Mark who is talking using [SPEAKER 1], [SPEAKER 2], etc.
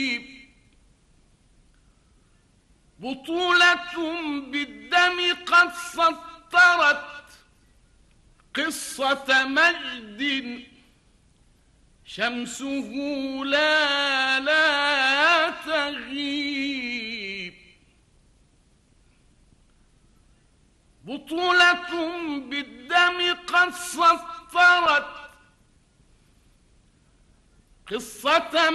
[SPEAKER 1] بطولة بالدم قد سطرت قصة مجد شمسه لا تغيب. بطولة بالدم قد سطرت قصة